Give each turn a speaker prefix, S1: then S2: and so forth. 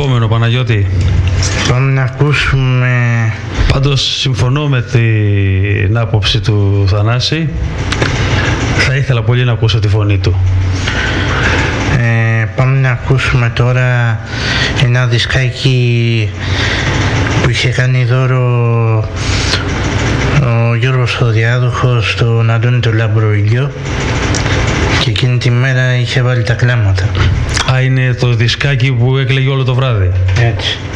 S1: Επόμενο, Παναγιώτη.
S2: Πάμε να ακούσουμε...
S1: Πάντως συμφωνώ με την άποψη του Θανάση. Θα ήθελα πολύ να ακούσω τη φωνή του.
S2: Πάμε να ακούσουμε τώρα ένα δισκάκι που είχε κάνει δώρο ο Γιώργος ο Διάδοχος στον Αντώνη το Λαμπροηλιό και εκείνη τη μέρα είχε βάλει τα κλάματα.
S1: Α, είναι το δισκάκι που έκλαιγε όλο το βράδυ.
S2: Έτσι.